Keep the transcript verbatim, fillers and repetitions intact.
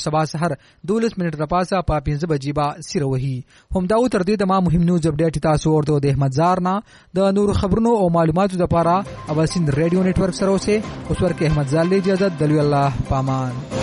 سبا سحر دولس منټ راپاسه په پنځه بجې با سیر وهي. هم دا تر دې تمام مهم نیوز اپډیټ تاسو ورته د احمد زار نه د نور خبرونو او معلوماتو لپاره اباسین ریډیو نتورک سره اوسه. اوس ورکه احمد زار له اجازه دلوي الله پامان.